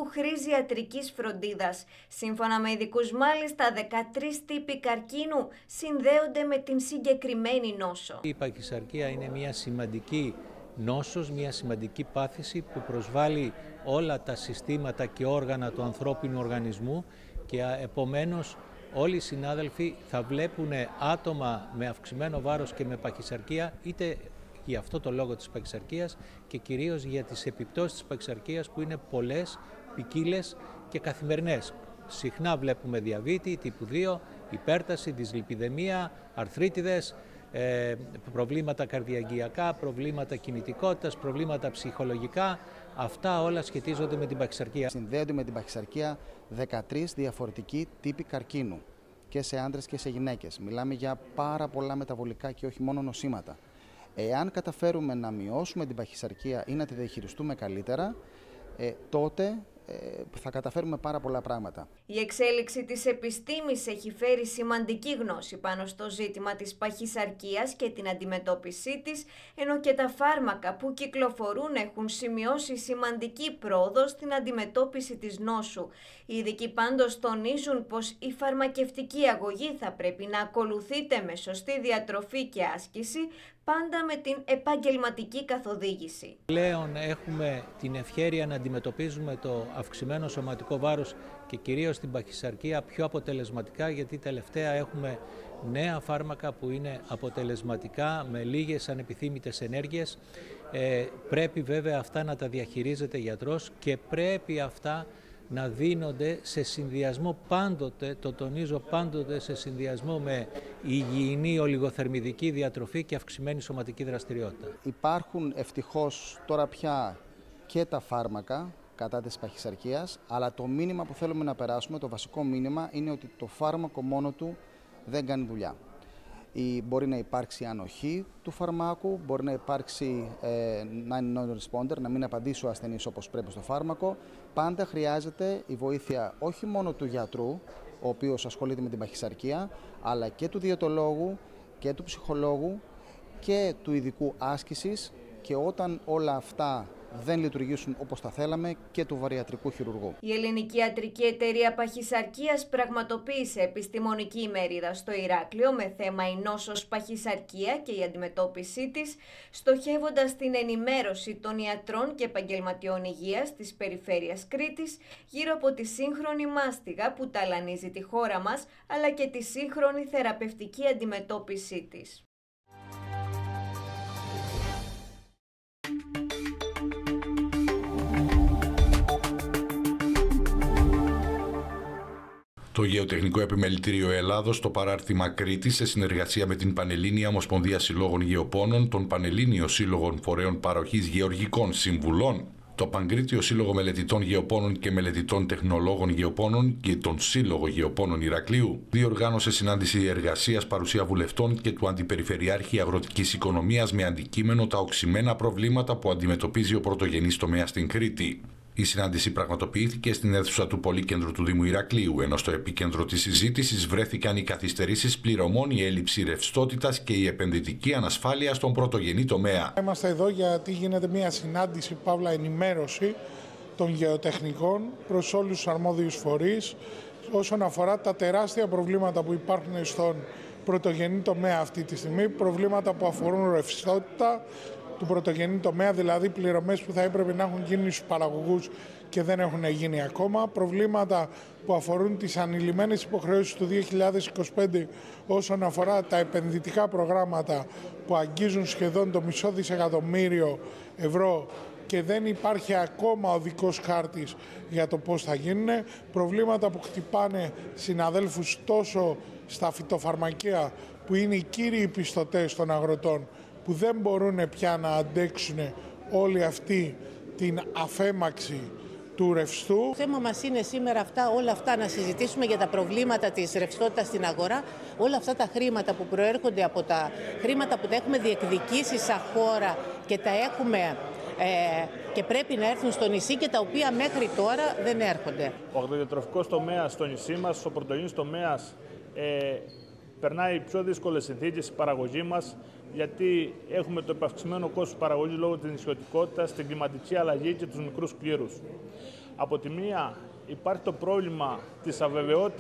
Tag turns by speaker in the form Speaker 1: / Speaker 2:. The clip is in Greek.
Speaker 1: που χρήζει ιατρικής φροντίδας. Σύμφωνα με ειδικούς, μάλιστα, 13 τύποι καρκίνου συνδέονται με την συγκεκριμένη νόσο.
Speaker 2: Η παχυσαρκία είναι μια σημαντική νόσος, μια σημαντική πάθηση που προσβάλλει όλα τα συστήματα και όργανα του ανθρώπινου οργανισμού και επομένως όλοι οι συνάδελφοι θα βλέπουν άτομα με αυξημένο βάρος και με παχυσαρκία, είτε για αυτό το λόγο της παχυσαρκίας και κυρίως για τις επιπτώσεις της παχυσαρκίας που είναι πολλές, ποικίλες και καθημερινές. Συχνά βλέπουμε διαβήτη, τύπου 2, υπέρταση, δυσλιπιδαιμία, αρθρίτιδες, προβλήματα καρδιαγγειακά, προβλήματα κινητικότητας, προβλήματα ψυχολογικά. Αυτά όλα σχετίζονται με την παχυσαρκία.
Speaker 3: Συνδέονται με την παχυσαρκία 13 διαφορετικοί τύποι καρκίνου και σε άντρες και σε γυναίκες. Μιλάμε για πάρα πολλά μεταβολικά και όχι μόνο νοσήματα. Εάν καταφέρουμε να μειώσουμε την παχυσαρκία ή να τη διαχειριστούμε καλύτερα, τότε θα καταφέρουμε πάρα πολλά πράγματα.
Speaker 1: Η εξέλιξη της επιστήμης έχει φέρει σημαντική γνώση πάνω στο ζήτημα της παχυσαρκίας και την αντιμετώπιση της, ενώ και τα φάρμακα που κυκλοφορούν έχουν σημειώσει σημαντική πρόοδο στην αντιμετώπιση της νόσου. Οι ειδικοί πάντως τονίζουν πως η φαρμακευτική αγωγή θα πρέπει να ακολουθείται με σωστή διατροφή και άσκηση, πάντα με την επαγγελματική καθοδήγηση.
Speaker 2: Πλέον έχουμε την ευχέρεια να αντιμετωπίζουμε το αυξημένο σωματικό βάρος και κυρίως την παχυσαρκία πιο αποτελεσματικά, γιατί τελευταία έχουμε νέα φάρμακα που είναι αποτελεσματικά με λίγες ανεπιθύμητες ενέργειες. Πρέπει βέβαια αυτά να τα διαχειρίζεται γιατρός και πρέπει αυτά να δίνονται σε συνδυασμό πάντοτε, το τονίζω πάντοτε, σε συνδυασμό με υγιεινή ολιγοθερμιδική διατροφή και αυξημένη σωματική δραστηριότητα.
Speaker 3: Υπάρχουν ευτυχώς τώρα πια και τα φάρμακα κατά της παχυσαρκίας, αλλά το μήνυμα που θέλουμε να περάσουμε, το βασικό μήνυμα, είναι ότι το φάρμακο μόνο του δεν κάνει δουλειά. Μπορεί να υπάρξει ανοχή του φαρμάκου, μπορεί να υπάρξει non-responder, να μην απαντήσει ο ασθενής όπως πρέπει στο φάρμακο. Πάντα χρειάζεται η βοήθεια όχι μόνο του γιατρού, ο οποίος ασχολείται με την παχυσαρκία, αλλά και του διαιτολόγου και του ψυχολόγου και του ειδικού άσκησης, και όταν όλα αυτά δεν λειτουργήσουν όπως θα θέλαμε, και του βαριατρικού χειρουργού.
Speaker 1: Η Ελληνική Ιατρική Εταιρεία Παχυσαρκίας πραγματοποίησε επιστημονική ημερίδα στο Ηράκλειο με θέμα η νόσος παχυσαρκία και η αντιμετώπιση της, στοχεύοντας την ενημέρωση των ιατρών και επαγγελματιών υγείας της περιφέρειας Κρήτης γύρω από τη σύγχρονη μάστιγα που ταλανίζει τη χώρα μας, αλλά και τη σύγχρονη θεραπευτική αντιμετώπιση της.
Speaker 4: Το Γεωτεχνικό Επιμελητήριο Ελλάδος, το παράρτημα Κρήτης, σε συνεργασία με την Πανελλήνια Ομοσπονδία Συλλόγων Γεωπόνων, τον Πανελλήνιο Σύλλογο Φορέων Παροχής Γεωργικών Συμβουλών, το Παγκρίτιο Σύλλογο Μελετητών Γεωπόνων και Μελετητών Τεχνολόγων Γεωπόνων και τον Σύλλογο Γεωπόνων Ηρακλείου, διοργάνωσε συνάντηση εργασίας παρουσία βουλευτών και του Αντιπεριφερειάρχη Αγροτικής Οικονομίας με αντικείμενο τα οξυμένα προβλήματα που αντιμετωπίζει ο πρωτογενής τομέας στην Κρήτη. Η συνάντηση πραγματοποιήθηκε στην αίθουσα του Πολύκεντρου του Δήμου Ηρακλείου, ενώ στο επίκεντρο της συζήτησης βρέθηκαν οι καθυστερήσεις πληρωμών, η έλλειψη ρευστότητας και η επενδυτική ανασφάλεια στον πρωτογενή τομέα.
Speaker 5: Είμαστε εδώ γιατί γίνεται μια συνάντηση, παύλα ενημέρωση των γεωτεχνικών προς όλους τους αρμόδιους φορείς όσον αφορά τα τεράστια προβλήματα που υπάρχουν στον πρωτογενή τομέα αυτή τη στιγμή, προβλήματα που αφορούν ρευστότητα του πρωτογενή τομέα, δηλαδή πληρωμές που θα έπρεπε να έχουν γίνει στους παραγωγούς και δεν έχουν γίνει ακόμα, προβλήματα που αφορούν τις ανηλυμένες υποχρεώσεις του 2025 όσον αφορά τα επενδυτικά προγράμματα που αγγίζουν σχεδόν το μισό δισεκατομμύριο ευρώ και δεν υπάρχει ακόμα οδικός χάρτης για το πώς θα γίνουν, προβλήματα που χτυπάνε συναδέλφους τόσο στα φυτοφαρμακεία που είναι οι κύριοι πιστωτές των αγροτών, που δεν μπορούν πια να αντέξουν όλη αυτή την αφέμαξη του ρευστού.
Speaker 6: Το θέμα μας είναι σήμερα όλα αυτά να συζητήσουμε για τα προβλήματα της ρευστότητας στην αγορά, όλα αυτά τα χρήματα που προέρχονται από τα χρήματα που τα έχουμε διεκδικήσει σαν χώρα και τα έχουμε και πρέπει να έρθουν στο νησί και τα οποία μέχρι τώρα δεν έρχονται.
Speaker 7: Ο αγροδιατροφικός τομέας στο νησί μας, ο πρωτογενής τομέας, περνάει πιο δύσκολες συνθήκες η παραγωγή μας, γιατί έχουμε το αυξημένο κόστος παραγωγής λόγω της νησιωτικότητας, την κλιματική αλλαγή και τους μικρούς κλήρους. Από τη μία υπάρχει το πρόβλημα της αβεβαιότητας